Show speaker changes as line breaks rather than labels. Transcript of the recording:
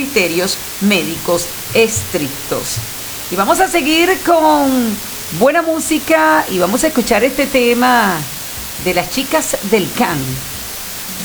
criterios médicos estrictos. Y vamos a seguir con buena música y vamos a escuchar este tema de las chicas del can.